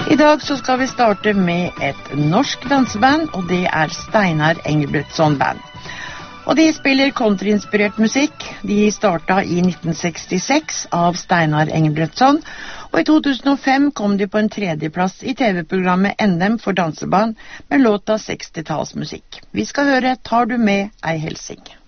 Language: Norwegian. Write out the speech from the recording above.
I dag så skal vi starte med et norsk danseband, og det er Steinar Engelbrektsson Band. Og de spiller countryinspirert musikk. De startet i 1966 av Steinar Engelbrektsson, og i 2005 kom de på en tredjeplass i TV-programmet NM for danseband med låta 60-talsmusikk. Vi skal høre «Tar du med ei helsing».